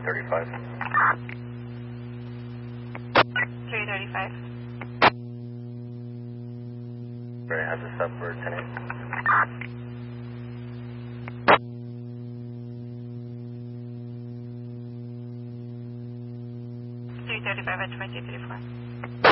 335. 335. Right, has a sub for 10-8. 335 at 2334.